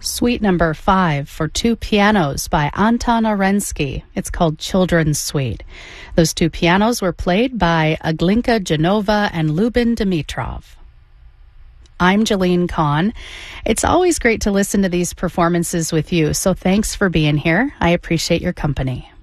Suite number 5 for 2 pianos by Anton Arensky. It's called Children's Suite. Those 2 pianos were played by Aglinka Genova and Lubin Dimitrov. I'm Jeline Kahn. It's always great to listen to these performances with you, so thanks for being here. I appreciate your company.